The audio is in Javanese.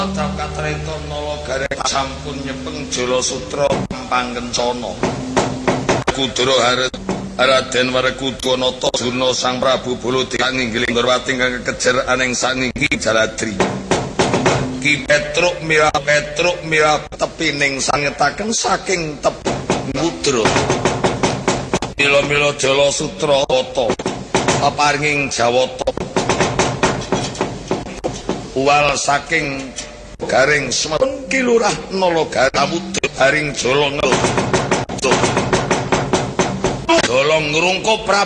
Dap katreta Nalagare sampun nyepeng Jala Sutra pangkencana. Kudra Raden Werkudunata Juna Sang Prabu Baladéwa nginggiling Ndorowati kang kekejer aning saninggi Jaladri. Ki Petruk mirah tepining sangetaken saking Mudra. Mila-mila Jala Sutra tata paparinging Jawata. Uwal saking garing semetun kilurah Nalagare Mudra haring Jala Dolong ngrungkup